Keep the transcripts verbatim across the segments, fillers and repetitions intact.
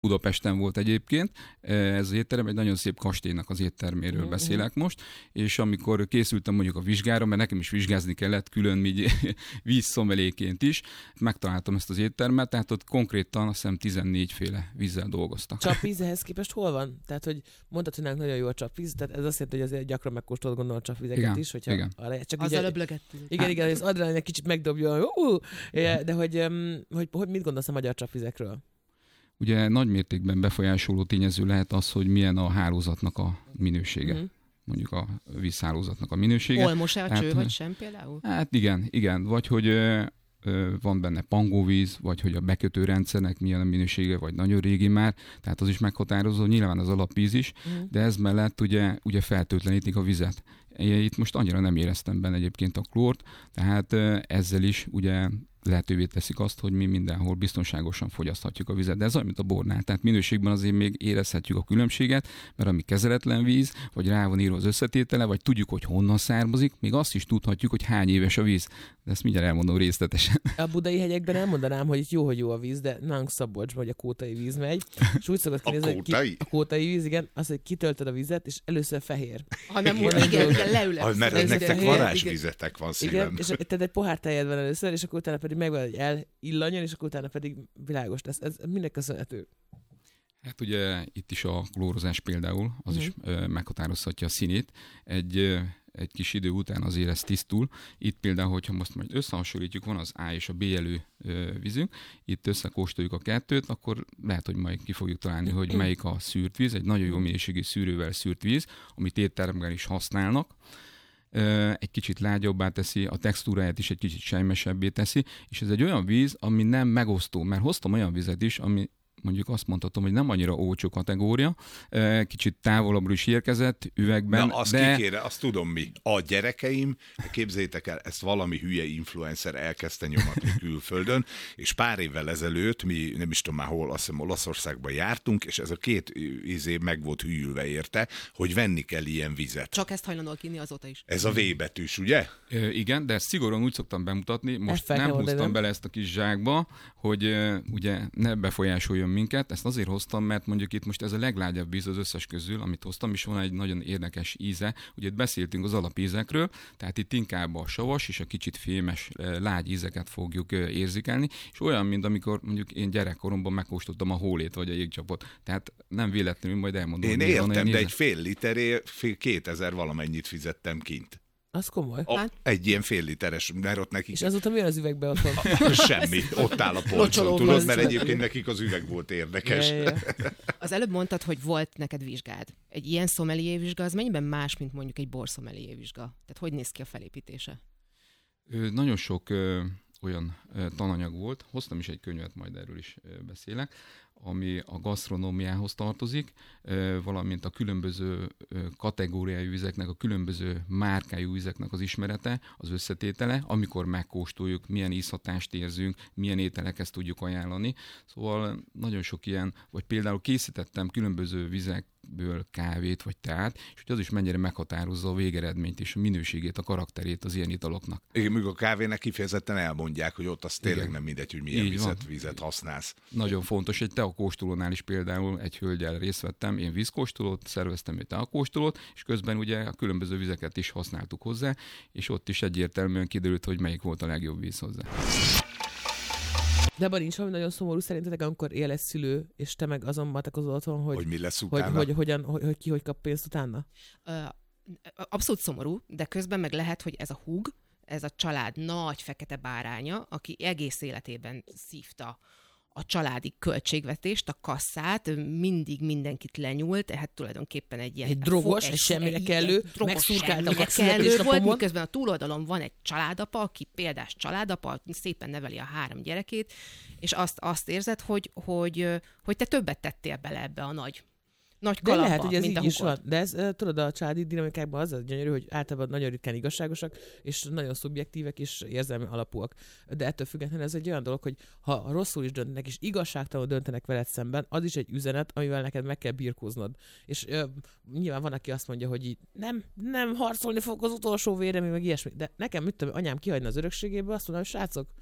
Budapesten volt egyébként. Ez az étterem egy nagyon szép kastélynak az étterméről mm-hmm. beszélek most, és amikor készültem mondjuk a vizsgára, mert nekem is vizsgázni kellett külön vízszomeléként is, megtaláltam ezt az éttermet, tehát ott konkrétan azt hiszem tizennégy féle vízzel dolgoztak. Csapvíz ehhez képest hol van? Tehát, hogy mondtad, hogy nagyon jó a csapvíz, tehát ez azt jelenti, hogy azért gyakran megkóstolod gondolom a csapvizeket igen, is, hogyha igen. Arra, csak azzal öblögettünk. Igen, igen, az adrenalin egy kicsit megdobja, uh, de hogy, hogy, hogy mit gondolsz a magyar csapvizekről? Ugye nagy mértékben befolyásoló tényező lehet az, hogy milyen a hálózatnak a minősége. Mm-hmm. Mondjuk a vízhálózatnak a minősége. Olmos-e a cső, vagy sem például? Hát igen, igen. Vagy hogy ö, ö, van benne pangóvíz, vagy hogy a bekötő rendszernek milyen a minősége, vagy nagyon régi már. Tehát az is meghatározó, nyilván az alapvíz is, mm. de ez mellett ugye, ugye feltöltlenítik a vizet. Itt most annyira nem éreztem benne egyébként a klórt, tehát ezzel is ugye lehetővé teszik azt, hogy mi mindenhol biztonságosan fogyaszthatjuk a vizet. De ez olyan, mint a bornál. Tehát minőségben azért még érezhetjük a különbséget, mert ami kezeletlen víz, vagy rá van írva az összetétele, vagy tudjuk, hogy honnan származik, még azt is tudhatjuk, hogy hány éves a víz. De ezt mindjárt elmondom részletesen. A budai hegyekben elmondanám, hogy itt jó, hogy jó a víz, de nálunk Szabolcsban, hogy a kótai víz megy. És úgy szokott kinézni, hogy ki, a kótai víz, igen, az, hogy kitöltöd a vizet, és először fehér. Hanem igen, igen, igen, leülök. Mert nektek varázsvizetek van szívem. Igen, és tehát egy pohár tejed van először, és akkor utána pedig megvan, hogy elillanjon, és akkor utána pedig világos lesz. Ez mindenki köszönhető. Hát ugye itt is a klórozás például, az uh-huh. is ö, meghatározhatja a színét. Egy, ö, egy kis idő után azért ez tisztul. Itt például, hogyha most majd összehasonlítjuk, van az A és a B jelű ö, vízünk, itt összekóstoljuk a kettőt, akkor lehet, hogy majd ki fogjuk találni, hogy melyik a szűrt víz, egy nagyon jó minőségű szűrővel szűrt víz, amit étteremben is használnak. Egy kicsit lágyabbá teszi, a textúráját is egy kicsit sejmesebbé teszi, és ez egy olyan víz, ami nem megosztó, mert hoztam olyan vizet is, ami mondjuk azt mondhatom, hogy nem annyira olcsó kategória, kicsit távolabbról is érkezett üvegben. Na, azt de... kikére, azt tudom mi. A gyerekeim, képzeljétek el, ezt valami hülye influencer elkezdte nyomatni külföldön, és pár évvel ezelőtt, mi nem is tudom már hol, azt hiszem Olaszországban jártunk, és ez a két izé meg volt hűlve érte, hogy venni kell ilyen vizet. Csak ezt hajlandóak inni azóta is. Ez a V betűs, ugye? Ö, igen, de ezt szigorúan úgy szoktam bemutatni, most nem húztam nem. bele ezt a kis zsákba, hogy uh, ugye ne befolyásoljon minket. Ezt azért hoztam, mert mondjuk itt most ez a leglágyabb víz az összes közül, amit hoztam, és van egy nagyon érdekes íze. Ugye itt beszéltünk az alapízekről, tehát itt inkább a savas és a kicsit fémes, lágy ízeket fogjuk érzékelni, és olyan, mint amikor mondjuk én gyerekkoromban megkóstoltam a hólét vagy a jégcsapot. Tehát nem véletlenül, majd elmondom. Én értem, de egy fél literért fél kétezer valamennyit fizettem kint. Az komoly. A, egy ilyen fél literes, mert ott nekik... És azóta mi az üvegbe otthon? Semmi, ott áll a polcon, tudod, mert egyébként nekik az üveg volt érdekes. Ja, ja. Az előbb mondtad, hogy volt neked vizsgád. Egy ilyen szomelié vizsga, az mennyiben más, mint mondjuk egy borszomelié vizsga? Tehát hogy néz ki a felépítése? Ö, nagyon sok ö, olyan ö, tananyag volt, hoztam is egy könyvet, majd erről is ö, beszélek, ami a gasztronómiához tartozik, valamint a különböző kategóriájú vizeknek, a különböző márkájú vizeknek az ismerete, az összetétele, amikor megkóstoljuk, milyen ízhatást érzünk, milyen ételekhez tudjuk ajánlani. Szóval nagyon sok ilyen, vagy például készítettem különböző vizekből kávét vagy teát, és hogy az is mennyire meghatározza a végeredményt és a minőségét, a karakterét az ilyen italoknak. Igen, még a kávének kifejezetten elmondják, hogy ott az tényleg igen. nem mindegy, hogy milyen vizet, vizet használsz. Nagyon fontos, egy teakóstolónál is például egy hölgyel részt vettem, én vízkóstolót, szerveztem egy teakóstolót, és közben ugye a különböző vizeket is használtuk hozzá, és ott is egyértelműen kiderült, hogy melyik volt a legjobb víz hozzá. De abban nincs valami nagyon szomorú szerintetek, amikor él egy szülő, és te meg azon batakozol otthon, hogy, hogy mi lesz utána? Hogy, hogy, hogyan, hogy, hogy ki hogy kap pénzt utána? Abszolút szomorú, de közben meg lehet, hogy ez a húg, ez a család nagy fekete báránya, aki egész életében szívta a családi költségvetést, a kasszát, mindig mindenkit lenyúlt, tehát tulajdonképpen egy ilyen... Egy drogos, egy semmire kellő, megszurkáltak a születésnapomon. Volt, miközben a túloldalon van egy családapa, aki példás családapa, szépen neveli a három gyerekét, és azt, azt érzed, hogy, hogy, hogy te többet tettél bele ebbe a nagy nagy kalapba, de lehet, hogy ez mint így a is van. De ez, tudod, a családi dinamikákban az a gyönyörű, hogy általában nagyon ritkán igazságosak, és nagyon szubjektívek és érzelmi alapúak. De ettől függetlenül ez egy olyan dolog, hogy ha rosszul is döntenek, és igazságtalanul döntenek veled szemben, az is egy üzenet, amivel neked meg kell birkóznod. És ö, nyilván van, aki azt mondja, hogy így nem, nem harcolni fog az utolsó véremig, meg ilyesmi. De nekem, mit tudom, anyám kihagyna az örökségéből, azt mondom, hogy srácok,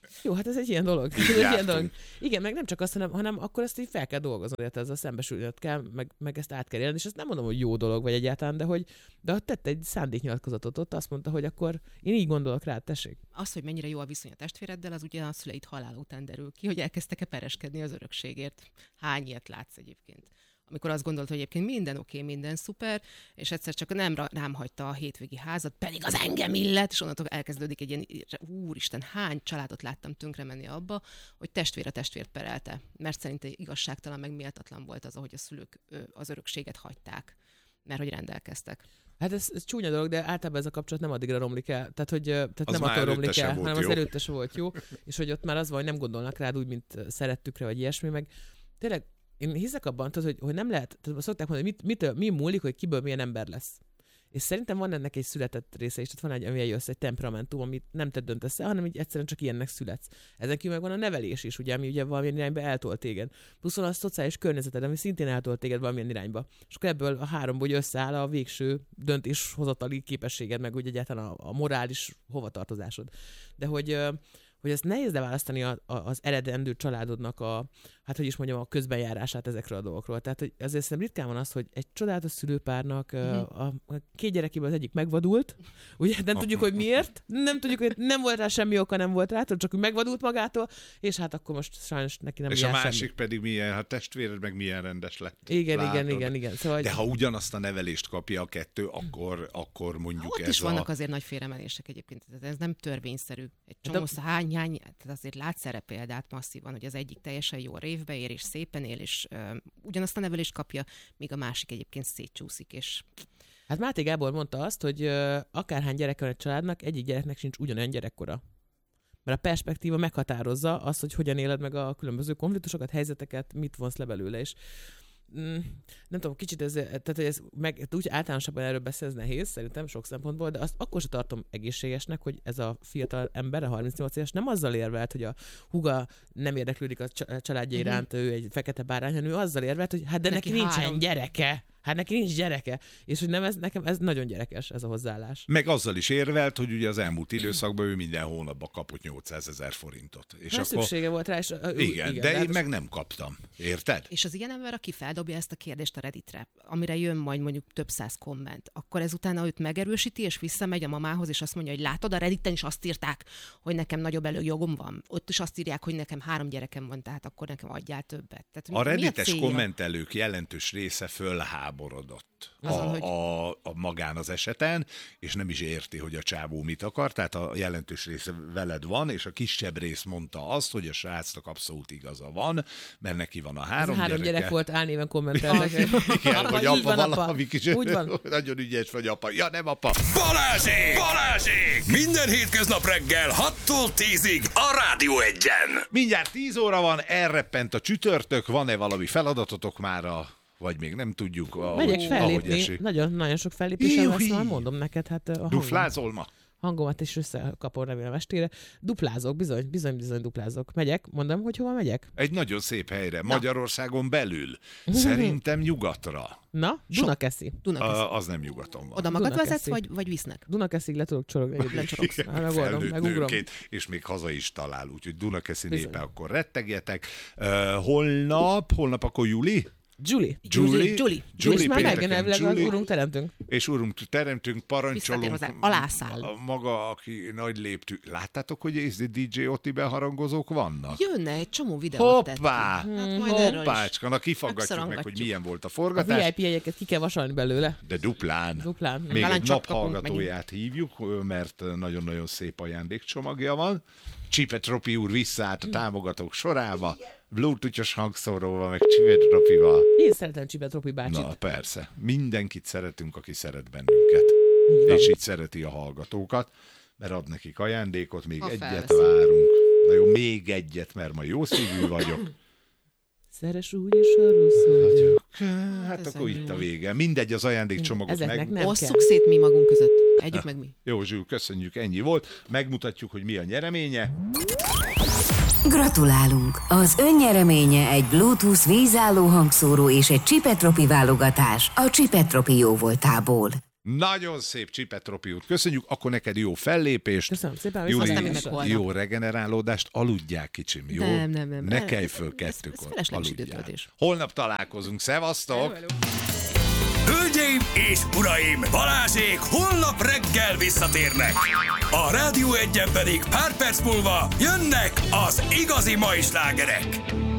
Jó, hát ez egy ilyen dolog. Ez egy ilyen dolog. Igen, meg nem csak azt, hanem, hanem akkor ezt így fel kell dolgozni, tehát ezzel szembesülnöd kell, meg, meg ezt át kell élni, és ezt nem mondom, hogy jó dolog vagy egyáltalán, de hogy de tett egy szándéknyilatkozatot ott, azt mondta, hogy akkor én így gondolok rá, tessék. Az, hogy mennyire jó a viszony a testvéreddel, az ugye a szüleid halála után derül ki, hogy elkezdtek-e pereskedni az örökségért. Hány ilyet látsz egyébként? Amikor azt gondolt, hogy egyébként minden oké, okay, minden szuper, és egyszer csak nem rám hagyta a hétvégi házat, pedig az engem illet, és onnantól elkezdődik egy ilyen, úristen, hány családot láttam tönkre menni abba, hogy testvér a testvért perelte, mert szerintem igazságtalan, meg méltatlan volt az, ahogy a szülők az örökséget hagyták, mert hogy rendelkeztek. Hát ez, ez csúnya dolog, de általában ez a kapcsolat nem addigra romlik el. Tehát, hogy tehát nem attól romlik el, hanem jó. Az előtte se volt jó, és hogy ott már az van, hogy nem gondolnak rád úgy, mint szerettük rá, vagy ilyesmi, meg tényleg én hiszek abban, hogy, hogy nem lehet, tehát szokták mondani, hogy mit, mit, mi múlik, hogy kiből milyen ember lesz. És szerintem van ennek egy született része is, tehát van egy, amilyen jössz, egy temperamentum, amit nem te döntesz el, hanem így egyszerűen csak ilyennek születsz. Ezen kívül meg van a nevelés is, ugye, ami ugye valamilyen irányba eltol téged. Plusz van a szociális környezeted, ami szintén eltol téged valamilyen irányba. És akkor ebből a háromból összeáll a végső döntéshozatali képességed, meg úgy egyáltalán a, a morális hovatartozásod. De hogy hogy ezt nehéz leválasztani a, a, az eredendő családodnak a, hát hogy is mondjam, a közbenjárását ezekről a dolgokról. Tehát hogy azért szerintem ritkán van az, hogy egy csodálatos szülőpárnak uh-huh. a, a két gyerekéből az egyik megvadult, ugye nem tudjuk, hogy miért, nem tudjuk, hogy nem volt rá semmi oka, nem volt rá, csak hogy megvadult magától, és hát akkor most sajnos neki nem és jár a másik semmi. pedig milyen, hát testvéred meg milyen rendes lett. Igen, látod. igen, igen, igen. Szóval, de ha ugyanazt a nevelést kapja a kettő, akkor, akkor mondjuk ott ez is a... vannak azért nagy félremenések egyébként, ez nem törvényszerű. Egy csomó de... hány, hány, tehát azért látsz erre példát masszívan, hogy az egyik teljesen jó révbe ér, és szépen él, és uh, ugyanazt a nevelést kapja, míg a másik egyébként szétcsúszik, és... Hát Máté Gábor mondta azt, hogy uh, akárhány gyerek van egy családnak, egyik gyereknek sincs ugyanolyan gyerekkora. Mert a perspektíva meghatározza azt, hogy hogyan éled meg a különböző konfliktusokat, helyzeteket, mit vonsz le belőle, és Mm, nem tudom, kicsit ez, tehát hogy ez meg, úgy általánosabban erről beszél, ez nehéz, szerintem sok szempontból, de azt akkor sem tartom egészségesnek, hogy ez a fiatal ember, a harmincnyolc éves nem azzal érvelt, hogy a húga nem érdeklődik a családja iránt, uh-huh. ő egy fekete bárány, hanem ő azzal érvelt, hogy hát de neki, neki nincsen három. gyereke. Hát neki nincs gyereke. És hogy nem ez, nekem ez nagyon gyerekes, ez a hozzáállás. Meg azzal is érvelt, hogy ugye az elmúlt időszakban ő minden hónapban kapott nyolcszázezer forintot. És hát akkor... szüksége volt rá, és... Igen, igen, de én az... meg nem kaptam. Érted? És az ilyen ember, aki feldobja ezt a kérdést a Redditre, amire jön majd mondjuk több száz komment, akkor ezután őt megerősíti, és visszamegy a mamához, és azt mondja, hogy látod, a Redditen is azt írták, hogy nekem nagyobb előjogom van. Ott is azt írják, hogy nekem három gyerekem van, tehát akkor nekem adjál többet. Tehát a reddites kommentelők jelentős része fölháborodott a, Azon, hogy... a, a magán az eseten, és nem is érti, hogy a csávó mit akar, tehát a jelentős része veled van, és a kisebb rész mondta azt, hogy a srácnak abszolút igaza van, mert neki van a három gyereke. három gyerek volt, álnéven kommentelnek. Igen, hogy apa valami kis... Úgy van. Nagyon ügyes vagy apa. Ja, nem apa. Balázsék! Balázsék! Minden hétköznap reggel hattól tízig a Rádió Egyen. Mindjárt tíz óra van, elreppent a csütörtök, van-e valami feladatotok már a vagy még nem tudjuk. Ahogy, megyek fellépni, nagyon, nagyon sok fellépésem lesz, már mondom neked. Hát a Duflázol ma? Hangomat is összekapom remélem estére. Duplázok, bizony, bizony, bizony duplázok. Megyek, mondom, hogy hova megyek? Egy nagyon szép helyre, Na. Magyarországon belül. Szerintem nyugatra. Na, Dunakeszi. Dunakeszi. A, az nem nyugaton van. Oda magad vezetsz, vagy, vagy visznek? Dunakeszig le tudok csorogni. Lecsorogsz. Felnőtt nőként, és még haza is talál. Úgyhogy Dunakeszi népe, akkor rettegjetek. Uh, holnap, holnap akkor Juli? Julie. Julie. Julie. Julie. És már meggenelvileg az úrunk teremtünk. És úrunk teremtünk, parancsolunk. Alászáll. Maga, aki nagy léptű. Láttátok, hogy ez dé dzsé Otiben harangozók vannak? Jönne, egy csomó videót tett. Hoppá! Hmm. Hoppácska, na kifaggatjuk meg, hogy milyen volt a forgatás. A vé i pé jegyeket ki kell vasalni belőle. De duplán. Duplán. Még Talán egy naphallgatóját hívjuk, mert nagyon-nagyon szép ajándékcsomagja van. Csipetropi úr visszaállt a támogatók sorába. Bluetooth-os hangszóróval, meg Csipetropival. Én szeretem Csipetropi bácsit. Na persze. Mindenkit szeretünk, aki szeret bennünket. Ja. És így szereti a hallgatókat, mert ad nekik ajándékot, még ha egyet felsz. Várunk. Na jó, még egyet, mert ma jó szívű vagyok. Szeres úgy is, ha rosszul. Hát ez akkor itt a vége. Mindegy, az ajándékcsomagot meg... Osszuk szét mi magunk között. Együk meg mi. Jó, Zsül, köszönjük, ennyi volt. Megmutatjuk, hogy mi a nyereménye. Gratulálunk! Az ön nyereménye egy Bluetooth vízálló hangszóró és egy Csipetropi válogatás a Csipetropi jóvoltából. Nagyon szép Csipetropi út. Köszönjük, akkor neked jó fellépést. Köszönöm szépen. Júli, Aztán mi meg holnap. jó regenerálódást, aludjál kicsim, jó? Nem, nem, nem. Ne Ez- kelj föl ez- kettőkor, ez felesleges aludjál. időtöltés. Holnap találkozunk, szevasztok! Hölgyeim és uraim, Balázsék holnap reggel visszatérnek. A Rádió Egyen pedig pár perc múlva jönnek az igazi mai slágerek.